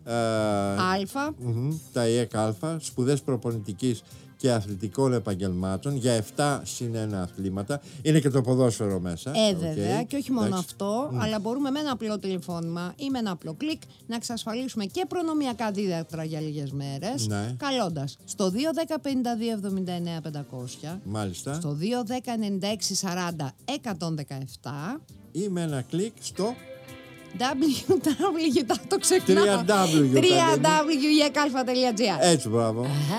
Αλφα. Τα ΙΕΚ Αλφα, σπουδές προπονητικής και αθλητικών επαγγελμάτων για 7+1 αθλήματα. Είναι και το ποδόσφαιρο μέσα. Βέβαια, και όχι μόνο αυτό, αλλά μπορούμε με ένα απλό τηλεφώνημα ή με ένα απλό κλικ να εξασφαλίσουμε και προνομιακά δίδακτρα για λίγες μέρες, καλώντας στο 210-52-79-500, Μάλιστα. στο 210-96-40-117 ή με ένα κλικ στο το ξεχνάω, www.yekalfa.gr. Έτσι, μπράβο.